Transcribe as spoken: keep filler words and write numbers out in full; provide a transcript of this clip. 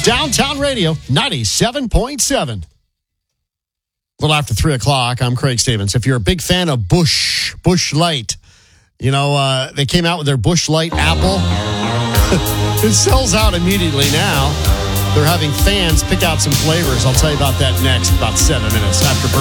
Downtown Radio, ninety-seven point seven. A little after three o'clock, I'm Craig Stevens. If you're a big fan of Busch, Busch Light, you know, uh, they came out with their Busch Light apple. It sells out immediately now. They're having fans pick out some flavors. I'll tell you about that next, about seven minutes after